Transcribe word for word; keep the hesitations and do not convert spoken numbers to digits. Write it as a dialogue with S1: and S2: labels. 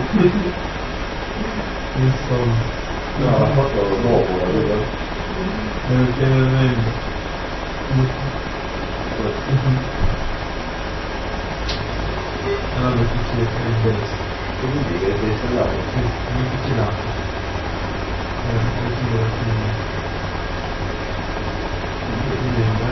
S1: Insomma.
S2: No, l'ha fatto dopo, la vedo.
S1: Perché veramente. Allora che c'è il destra.
S2: Quindi che sei stato?
S1: Sì, non che ce l'ha. Eh, così lo facciamo.